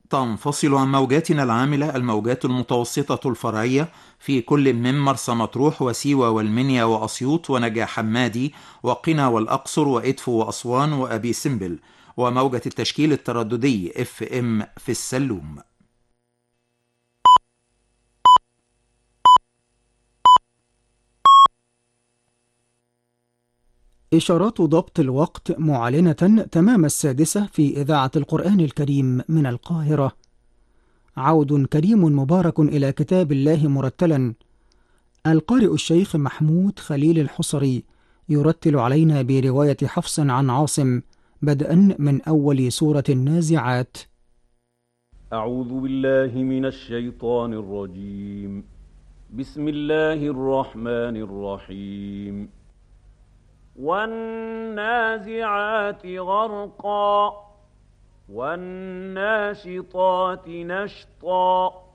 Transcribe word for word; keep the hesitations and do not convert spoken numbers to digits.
تنفصل عن موجاتنا العاملة الموجات المتوسطة الفرعية في كل من مرسى مطروح وسيوة والمنيا وأسيوط ونجع حمادي وقنا والأقصر وإدفو وأسوان وأبي سمبل، وموجة التشكيل الترددي اف ام في السلوم. إشارات ضبط الوقت معلنة تمام السادسة في إذاعة القرآن الكريم من القاهرة. عود كريم مبارك إلى كتاب الله مرتلا. القارئ الشيخ محمود خليل الحصري يرتل علينا برواية حفص عن عاصم بدءا من أول سورة النازعات. أعوذ بالله من الشيطان الرجيم. بسم الله الرحمن الرحيم. والنازعات غرقا والناشطات نشطا